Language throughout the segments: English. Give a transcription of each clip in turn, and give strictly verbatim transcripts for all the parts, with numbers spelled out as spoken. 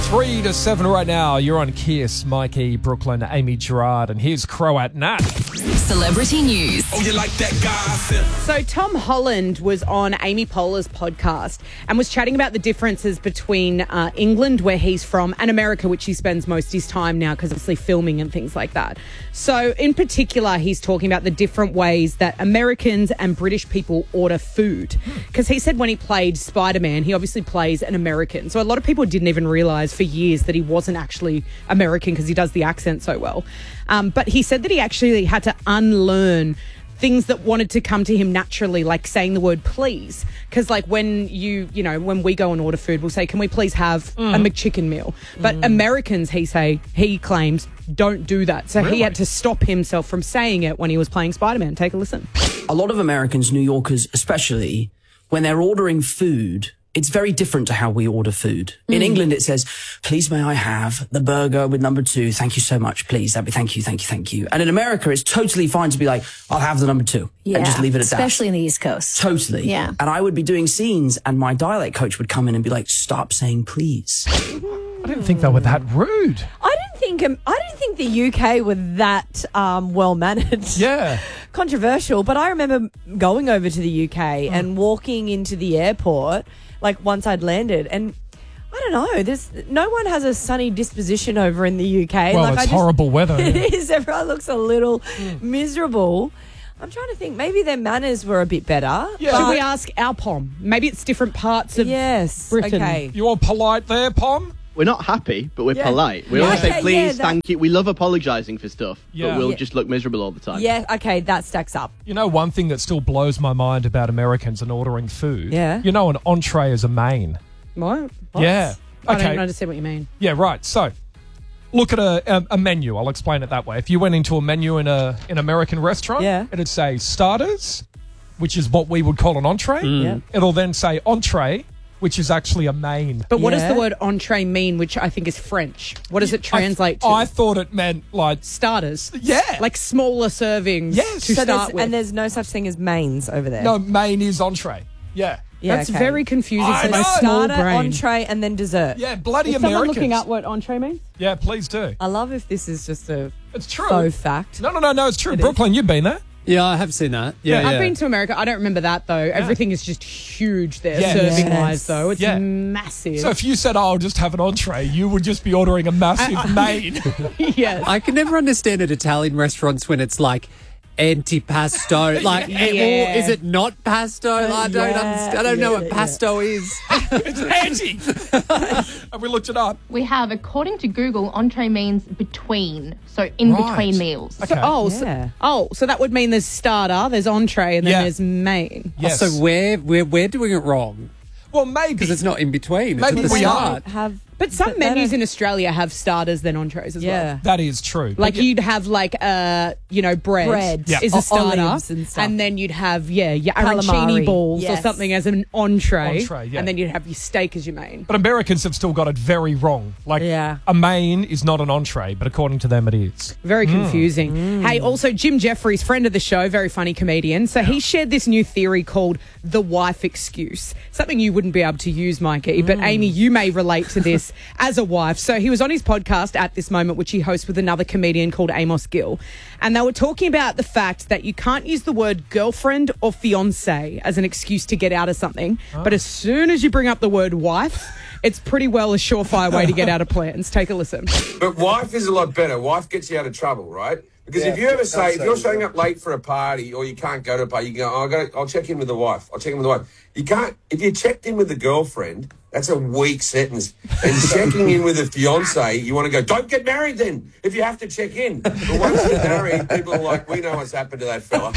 Three to seven right now. You're on Kiss, Mikey, Brooklyn, Amy Gerard, and here's Croat Nat. Celebrity news. Oh, you like that gossip? So Tom Holland was on Amy Poehler's podcast and was chatting about the differences between uh, England, where he's from, and America, which he spends most of his time now because obviously filming and things like that. So in particular, he's talking about the different ways that Americans and British people order food. Because he said when he played Spider-Man, he obviously plays an American. So a lot of people didn't even realise for years that he wasn't actually American because he does the accent so well. Um, but he said that he actually had to unlearn things that wanted to come to him naturally, like saying the word please. Because like when you, you know, when we go and order food, we'll say, can we please have mm. a McChicken meal? But mm. Americans, he say, he claims, don't do that. So really? He had to stop himself from saying it when he was playing Spider-Man. Take a listen. A lot of Americans, New Yorkers especially, when they're ordering food, it's very different to how we order food. In mm. England, it says, please may I have the burger with number two? Thank you so much, please. That'd be thank you, thank you, thank you. And in America, it's totally fine to be like, I'll have the number two. Yeah, and just leave it at that. Especially in the East Coast. Totally. Yeah. And I would be doing scenes and my dialect coach would come in and be like, stop saying please. I didn't think they were that rude. I didn't think um, I didn't think the U K were that um, well-mannered. Yeah. Controversial, but I remember going over to the U K mm. and walking into the airport like once I'd landed, and I don't know, there's no one has a sunny disposition over in the U K. Well, like, it's I just, horrible weather. It yeah. is. Everyone looks a little mm. miserable. I'm trying to think, maybe their manners were a bit better. Yeah. Should we ask our Pom? Maybe it's different parts of yes, Britain. Okay. You all polite there, Pom? We're not happy, but we're yeah. polite. We yeah. always okay, say please, yeah, that... thank you. We love apologising for stuff, yeah. but we'll yeah. just look miserable all the time. Yeah, okay, that stacks up. You know, one thing that still blows my mind about Americans and ordering food? Yeah. You know, an entree is a main. What? What? Yeah. I Okay. don't understand what you mean. Yeah, right. So, look at a, a a menu. I'll explain it that way. If you went into a menu in a in an American restaurant, yeah. it'd say starters, which is what we would call an entree. Mm. Yeah. It'll then say entree, which is actually a main. But what Yeah. does the word entree mean, which I think is French? What does it translate I, to? I thought it meant like Starters. Yeah. Like smaller servings Yes. to So start there's, with. and there's no such thing as mains over there. no main is entree. Yeah. Yeah, That's okay. very confusing I for my know. small Starter, brain. entree, and then dessert. Yeah, bloody Is someone Americans. looking up what entree means? Yeah, please do. I love if this is just a It's true. faux fact. No, no, no, no. It's true. It Brooklyn, you've been there. Yeah, I have seen that. Yeah, I've yeah. been to America. I don't remember that, though. Everything is just huge there, Yeah. serving-wise, Yes. though. It's Yeah. massive. So if you said, oh, I'll just have an entree, you would just be ordering a massive main. yes. I can never understand at Italian restaurants when it's like antipasto. Like, Yeah. it- or is it not pasto? Like, I don't yeah, understand. I don't know yeah, what yeah. pasto is. It's anti. And we looked it up. We have, according to Google, entree means between, so in Right. between meals. Okay. So, oh, Yeah. so, oh, so that would mean there's starter, there's entree, and then Yeah. there's main. Yes. So we're, we're, we're doing it wrong well, maybe. because it's not in between. It's Maybe at the we are. start. Have, But some but they menus don't- in Australia have starters then entrees as Yeah. well. That is true. Like But you'd have like uh you know bread, Bread. Yeah. is a O- starter, olives and stuff. then you'd have yeah your Calamari. arancini balls or Yes. something as an entree, Entree, yeah. and then you'd have your steak as your main. But Americans have still got it very wrong. Like, Yeah. a main is not an entree, but according to them, it is. Very confusing. Hey, also Jim Jeffries, friend of the show, very funny comedian. So he shared this new theory called the wife excuse. Something you wouldn't be able to use, Mikey, but Amy, you may relate to this as a wife. So he was on his podcast at this moment, which he hosts with another comedian called Amos Gill. And they were talking about the fact that you can't use the word girlfriend or fiance as an excuse to get out of something. But as soon as you bring up the word wife, it's pretty well a surefire way to get out of plans. Take a listen. But wife is a lot better. Wife gets you out of trouble, right? Because if you ever say, if you're showing up late for a party or you can't go to a party, you can go, oh, I got I'll check in with the wife. I'll check in with the wife. You can't, if you checked in with the girlfriend, that's a weak sentence. And checking in with a fiance, you want to go, don't get married then, if you have to check in. But once you're married, people are like, we know what's happened to that fella.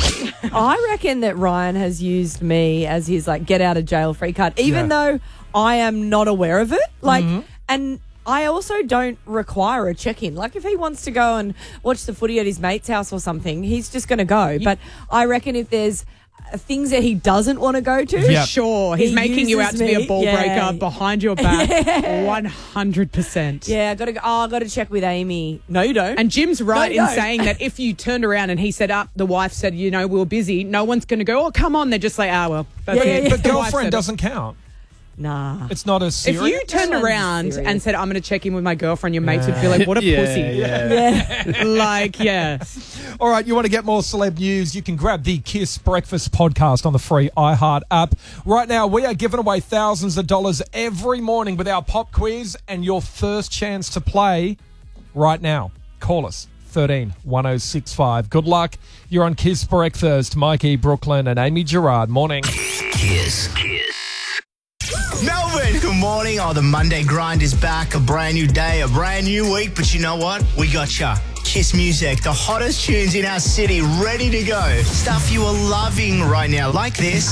I reckon that Ryan has used me as his like get out of jail free card, even Yeah. though I am not aware of it. Like, Mm-hmm. and I also don't require a check-in. Like, if he wants to go and watch the footy at his mate's house or something, he's just going to go. But I reckon if there's uh, things that he doesn't want to go to, Yeah. Sure, he's He making you out to be a uses ball me. breaker Yeah. behind your back, one hundred percent. yeah, I got to go. Oh, I got to check with Amy. No, you don't. And Jim's right No, in no. saying that if you turned around and he said, up, the wife said, you know, we were busy, no one's going to go, oh, come on. They're just like, ah, well, that's Yeah, it. yeah, yeah. But The wife said girlfriend it. doesn't count. Nah. It's not as If serious. you turned one's around serious. and said, I'm going to check in with my girlfriend, your mates would be like, what a Yeah, pussy. yeah. Yeah. Like, yeah. All right, you want to get more celeb news, you can grab the Kiss Breakfast podcast on the free iHeart app. Right now, we are giving away thousands of dollars every morning with our pop quiz, and your first chance to play right now. Call us, thirteen one oh six five. Good luck. You're on Kiss Breakfast. Mikey, Brooklyn, and Amy Gerard. Morning. Kiss. Melbourne, good morning. Oh, the Monday grind is back. A brand new day, a brand new week. But you know what? We got ya. Kiss Music, the hottest tunes in our city, ready to go. Stuff you are loving right now, like this.